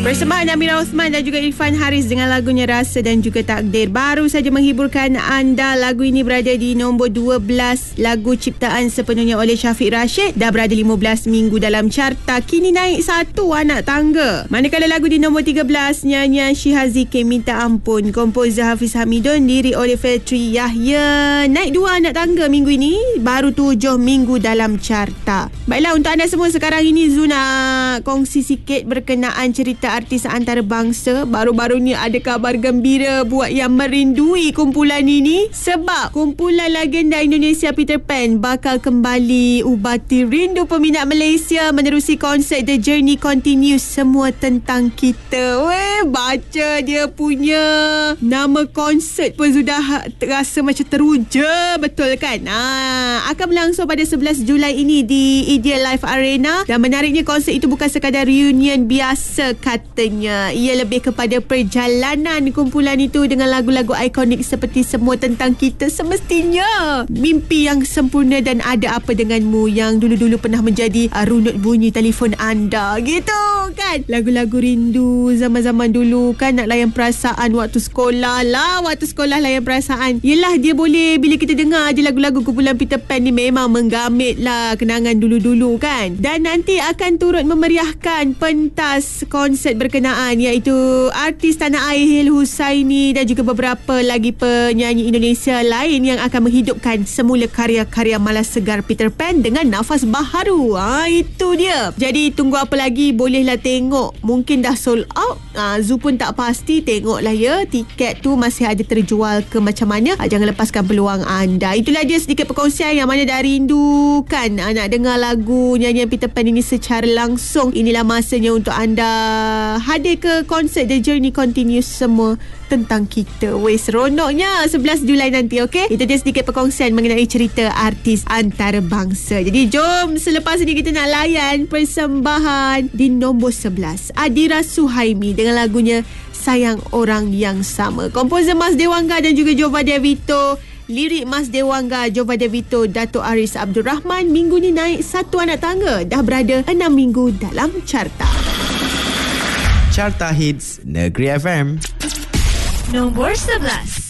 Persembahan Amira Osman dan juga Irfan Haris dengan lagunya Rasa dan juga Takdir. Baru saja menghiburkan anda. Lagu ini berada di nombor 12. Lagu ciptaan sepenuhnya oleh Syafiq Rashid. Dah berada 15 minggu dalam carta. Kini naik 1 Anak Tangga. Manakala lagu di nombor 13, nyanyian Syihazike Minta Ampun, komposer Hafiz Hamidun, lirik oleh Feltri Yahya, naik 2 Anak Tangga minggu ini. Baru 7 minggu dalam carta. Baiklah, untuk anda semua sekarang ini, Zul nak kongsi sikit berkenaan cerita artis antarabangsa. Baru-baru ni ada kabar gembira buat yang merindui kumpulan ini, sebab kumpulan legenda Indonesia Peter Pan bakal kembali ubati rindu peminat Malaysia menerusi konsert The Journey Continues, semua tentang kita. Baca dia punya nama konsert pun sudah terasa macam teruja, betul kan? Akan berlangsung pada 11 Julai ini di Ideal Life Arena, dan menariknya konsert itu bukan sekadar reunion biasa katanya. Ia lebih kepada perjalanan kumpulan itu dengan lagu-lagu ikonik seperti Semua Tentang Kita, Semestinya, Mimpi Yang Sempurna dan Ada Apa Denganmu yang dulu-dulu pernah menjadi runut bunyi telefon anda, gitu kan? Lagu-lagu rindu zaman-zaman dulu kan, nak layan perasaan waktu sekolah lah. Waktu sekolah layan perasaan, yelah dia boleh, bila kita dengar je lagu-lagu kumpulan Peter Pan ni, memang menggamit lah kenangan dulu-dulu kan. Dan nanti akan turut memeriahkan pentas konsert berkenaan, iaitu artis tanah air Hil Husaini dan juga beberapa lagi penyanyi Indonesia lain yang akan menghidupkan semula karya-karya malas segar Peter Pan dengan nafas baharu. Itu dia. Jadi tunggu apa lagi, bolehlah tengok. Mungkin dah sold out, Zoo pun tak pasti. Tengoklah ya, tiket tu masih ada terjual ke macam mana. Jangan lepaskan peluang anda. Itulah dia sedikit perkongsian yang mana dah rindu kan nak dengar lagu nyanyian Peter Pan ini secara langsung. Inilah masanya untuk anda hadir ke konsert The Journey Continues, Semua Tentang Kita. Seronoknya 11 Julai nanti, okey? Itu dia sedikit perkongsian mengenai cerita artis antarabangsa. Jadi jom selepas ini kita nak layan persembahan di nombor 11, Adira Suhaimi dengan lagunya Sayang Orang Yang Sama. Komposer Mas Dewangga dan juga Jova Devito. Lirik Mas Dewangga, Jova Devito, Dato' Aris Abdul Rahman. Minggu ni naik 1 Anak Tangga. Dah berada 6 minggu dalam carta. Carta Hits Negeri FM. Nombor 11.